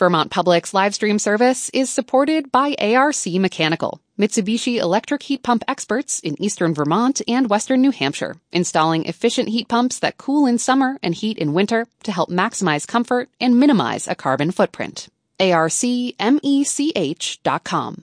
Vermont Public's live stream service is supported by ARC Mechanical, Mitsubishi electric heat pump experts in eastern Vermont and western New Hampshire, installing efficient heat pumps that cool in summer and heat in winter to help maximize comfort and minimize a carbon footprint. ARCMECH.com.